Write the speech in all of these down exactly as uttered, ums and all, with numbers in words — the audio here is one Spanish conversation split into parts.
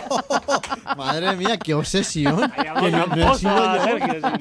Madre mía, qué obsesión. Que no, no he sido yo.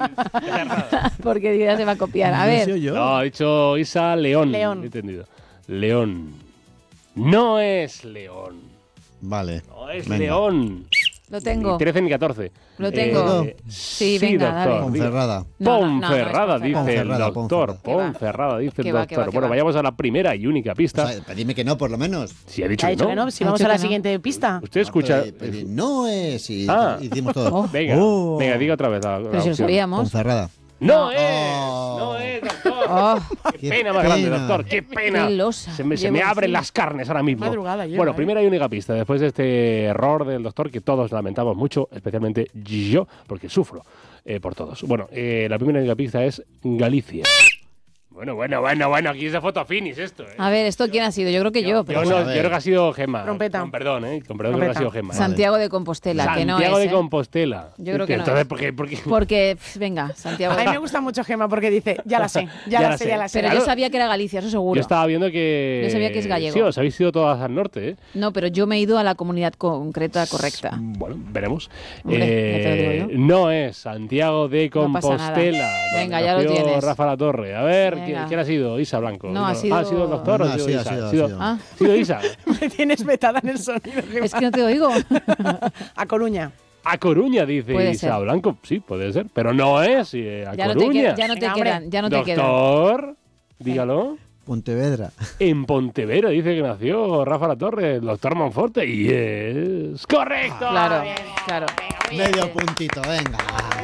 Porque Dios se va a copiar. A No he ver. sido yo. No, ha dicho Isa León. León. He entendido. León. No es León. Vale. No es Venga. León. Lo tengo. Ni trece ni catorce. Lo tengo. Eh, Sí, venga, doctor. dale. Ponferrada. No, no, no, no es Ponferrada, dice Ponferrada, el doctor. Ponferrada. Que va. Ponferrada, dice Que el va, que va, doctor. que Bueno, va. vayamos a la primera y única pista. O sea, pues dime que no, por lo menos. Si ha dicho Ha que dicho no. que no, si Ha vamos dicho a la que no. siguiente pista. Usted escucha. Pero, pero no es. Y Ah. hicimos todo. Oh. Venga, Oh. venga, diga otra vez la, la Pero si lo opción. sabíamos. Ponferrada. No es, Oh. no es, doctor. Oh, Qué, Qué pena más grande, pena. doctor, qué pena. Qué losa. Se me, se Llevo me abren encima. las carnes ahora mismo. Madrugada lleva, bueno, ¿eh? primera y única pista. Después de este error del doctor, que todos lamentamos mucho, especialmente yo, porque sufro eh, por todos. Bueno, eh, la primera y única pista es Galicia. Bueno, bueno, bueno, bueno, aquí es de fotofinis esto, ¿eh? a ver, ¿esto quién ha sido? Yo creo que yo. Yo, pero no, a yo ver. creo que ha sido Gemma. Trompeta. Con perdón, ¿eh? Con perdón, creo que ha sido Gemma. Santiago de Compostela, que no Santiago es. de ¿eh? Compostela. Yo creo que no Entonces, es. ¿por qué? ¿Por qué? Porque, pf, venga, Santiago A de mí me gusta mucho Gemma porque dice, ya la sé, ya, la sé, ya la sé. Pero Claro. yo sabía que era Galicia, eso seguro. Yo estaba viendo que... Yo sabía que es gallego. Sí, os habéis ido todas al norte, ¿eh? No, pero yo me he ido a la comunidad concreta correcta. Bueno, veremos. Hombre, ya te lo digo yo. No es Santiago de No pasa nada. Compostela. Venga, donde ya lo nació tienes. Rafa La Torre. A ver, Venga. ¿quién, quién ha sido? Isa Blanco. No, ha sido- Ah, ¿ha sido el doctor No, o ha ha sido sido, Isa? ha sido, Ha ha sido, sido. Ah, ha sido Isa. Me tienes vetada en el sonido, Gemma. es que no te oigo. A Coruña. A Coruña, dice Puede Isa ser. Blanco. Sí, puede ser. Pero no es eh, a ya, no te Coruña. queda- ya no te Venga, hombre. quedan, ya no te quedan. Doctor, dígalo. Pontevedra. En Pontevedra dice que nació Rafa La Torre, el doctor Monforte. Y es correcto. Claro, claro. Medio puntito, venga.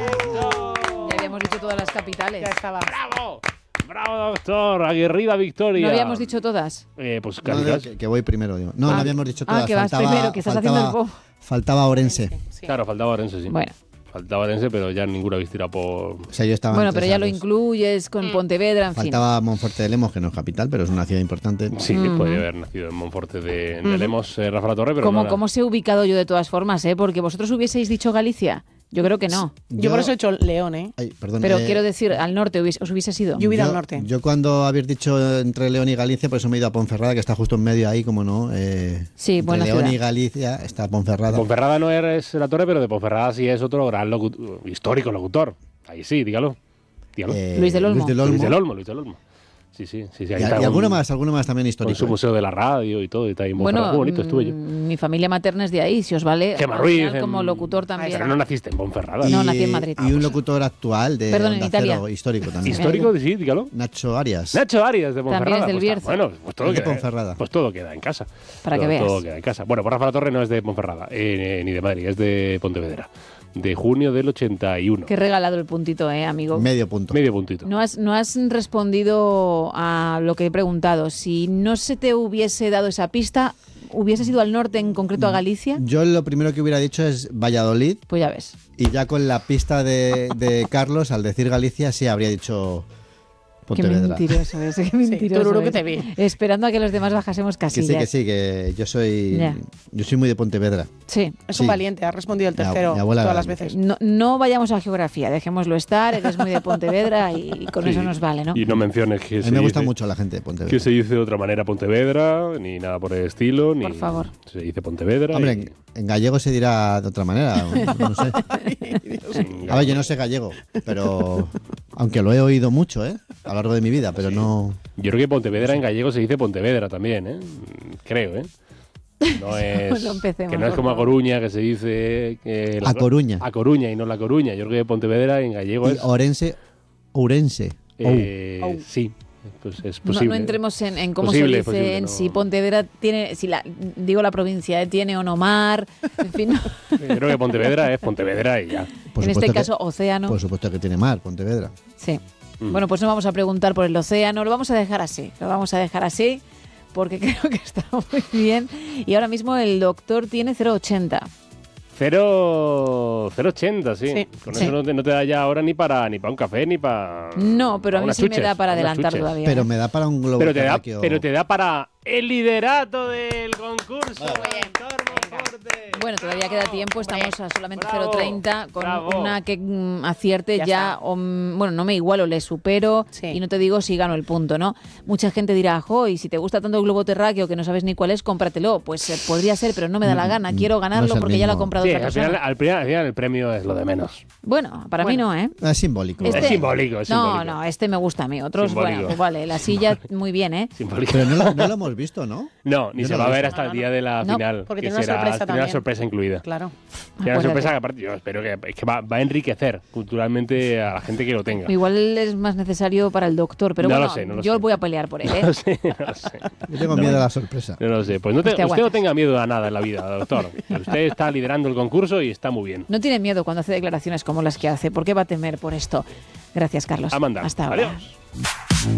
Ya habíamos dicho todas las capitales. Ya estaba. ¡Bravo! ¡Bravo, doctor! Aguerrida victoria. ¿No habíamos dicho todas? Eh, pues No, casi no, casi. que, que voy primero, digo. No, Ah, no habíamos dicho ah, todas. que vas faltaba, primero, que estás haciendo faltaba, el bobo. faltaba Orense. Sí. Claro, faltaba Orense, sí. Bueno, Faltaba Orense, pero ya ninguno habéis tirado por... O sea, yo estaba bueno, entre pero ya esas lo dos. incluyes con Pontevedra, en fin. Faltaba Monforte de Lemos, que no es capital, pero es una ciudad importante. Sí, Ujú. podría haber nacido en Monforte de, de Lemos, eh, Rafa La Torre, pero ¿Cómo, no era- ¿Cómo se he ubicado yo de todas formas, eh? Porque vosotros hubieseis dicho Galicia. Yo creo que no. Yo, por eso he hecho León, ¿eh? Ay, perdón, Pero eh, quiero decir, al norte hubiese- os hubiese sido. Yo hubiera yo, al norte. Yo cuando habéis dicho entre León y Galicia, por eso me he ido a Ponferrada, que está justo en medio ahí, como no. Eh, Sí, entre buena León ciudad. y Galicia está Ponferrada. Ponferrada no eres La Torre, pero de Ponferrada sí es otro gran locu- histórico locutor. Ahí sí, dígalo. Dígalo. Eh, Luis del Olmo. Luis del Olmo. Luis del Olmo, Luis del Olmo. Sí, sí, sí. sí Y, ahí y está alguno con- más, alguno más también Con histórico. su eh. museo de la radio y todo, y está ahí en Bueno, Ponferrada. Muy bonito estuve yo. mm, mi familia materna es de ahí, si os vale. Gemma al Ruiz, final, como en- locutor también. Pero no naciste en Ponferrada. Y, No, nací en Madrid. y un locutor actual de Perdón, en Onda Italia. Cero, histórico también. Histórico, sí, dígalo. Nacho Arias. Nacho Arias de También Ponferrada. es del pues, Bierzo. bueno, pues todo, Es de queda, Ponferrada. pues todo queda en casa. Para que todo, veas. Todo queda en casa. Bueno, pues Rafa La Torre no es de Ponferrada, eh, ni de Madrid, es de Pontevedra. De junio del ochenta y uno. Qué regalado el puntito, eh, amigo. Medio punto. Medio puntito. No has, no has respondido a lo que he preguntado. Si no se te hubiese dado esa pista, ¿hubieses ido al norte, en concreto a Galicia? Yo lo primero que hubiera dicho es Valladolid, Pues ya ves. y ya con la pista de, de Carlos, al decir Galicia, sí habría dicho Qué Pontevedra. mentiroso es, qué mentiroso tururú que es. te vi. Esperando a que los demás bajásemos Que sí, casillas. que sí, que yo soy Ya. yo soy muy de Pontevedra. Sí. Es Sí. un valiente, ha respondido el Mi ab- tercero mi abuela- todas las veces. No, no vayamos a geografía, dejémoslo estar, eres muy de Pontevedra y con Sí. eso nos vale, ¿no? Y no menciones que A se mí me gusta dice- mucho la gente de Pontevedra. que se dice de otra manera Pontevedra, ni nada por el estilo, ni Por favor. se dice Pontevedra. Hombre, y- en, en gallego se dirá de otra manera, no sé. A ver, yo no sé gallego, pero aunque lo he oído mucho, ¿eh? A lo largo de mi vida, pero no. Yo creo que Pontevedra en gallego se dice Pontevedra también, ¿eh? Creo, ¿eh? No es, No empecemos, que no es por como a favor. Coruña, que se dice... que la- A Coruña. A Coruña y no La Coruña. Yo creo que Pontevedra en gallego Y es... Orense, Ourense. eh, Ou. Sí, pues es No, posible. no entremos en, en cómo Posible, se dice, posible, en no. si Pontevedra tiene, si la, digo la provincia, ¿eh? Tiene o no mar, en fin, no. Yo creo que Pontevedra es Pontevedra y ya. Por en este supuesto que- caso océano. Por supuesto que tiene mar, Pontevedra. Sí. Mm. Bueno, pues no vamos a preguntar por el océano, lo vamos a dejar así, lo vamos a dejar así porque creo que está muy bien. Y ahora mismo el doctor tiene cero coma ochenta. Cero, cero ochenta, sí. Sí. Con Sí. eso no te, no te da ya ahora ni para ni para un café ni para. No, pero a mí unas sí me chuches, da para unas adelantar chuches. todavía. Pero ¿eh? me da para un globo Pero te, da, terráqueo. pero te da para el liderato del concurso. Doctor Bueno, todavía queda tiempo, estamos a solamente Bravo, cero treinta con bravo. una que mm, acierte Ya ya, está. o, mm, bueno, no me igualo, le supero Sí. y no te digo si gano el punto, ¿no? Mucha gente dirá, jo, y si te gusta tanto el globo terráqueo que no sabes ni cuál es, cómpratelo. Pues eh, podría ser, pero no me da la gana, Mm, quiero no ganarlo es el porque ya lo ha mismo. comprado Sí, otra al final, persona. al, final, al final el premio es lo de menos. Bueno, para mí Bueno. no, ¿eh? Es simbólico. Este- Es simbólico, es no, simbólico. no, este me gusta a mí. Otros, Simbólico. bueno, pues vale, la silla muy bien, ¿eh? Simbólico. Pero no lo, no lo hemos visto, ¿no? No, ni Yo se no va a lo he ver visto. hasta No, el no, día de la no, final. porque que tiene una será- sorpresa tiene una también. sorpresa incluida. Claro. Tiene una Acuérdate. sorpresa que aparte yo espero que, es que va, va a enriquecer culturalmente a la gente que lo tenga. Igual es más necesario para el doctor, pero No bueno, lo sé, no lo yo sé. voy a pelear por él, ¿eh? No sé, no lo sé. Yo tengo miedo a la sorpresa. No lo sé. Pues no te- Pues te usted no aguantas. tenga miedo a nada en la vida, doctor. Usted está liderando el concurso y está muy bien. No tiene miedo cuando hace declaraciones como las que hace. ¿Por qué va a temer por esto? Gracias, Carlos. Amanda, Hasta ahora. adiós.